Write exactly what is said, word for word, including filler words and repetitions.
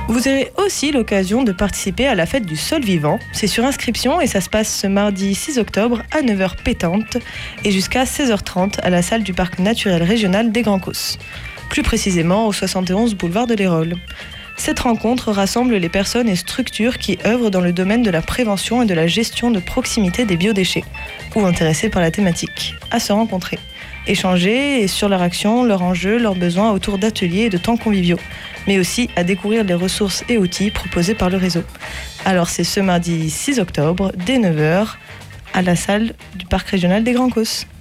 Vous aurez aussi l'occasion de participer à la fête du sol vivant. C'est sur inscription et ça se passe ce mardi six octobre à neuf heures pétante et jusqu'à seize heures trente à la salle du parc naturel régional des Grands Causses. Plus précisément au soixante et onze boulevard de l'Hérault. Cette rencontre rassemble les personnes et structures qui œuvrent dans le domaine de la prévention et de la gestion de proximité des biodéchets ou intéressées par la thématique, à se rencontrer, échanger sur leur action, leurs enjeux, leurs besoins autour d'ateliers et de temps conviviaux, mais aussi à découvrir les ressources et outils proposés par le réseau. Alors c'est ce mardi six octobre, dès neuf heures, à la salle du parc régional des Grands Causses.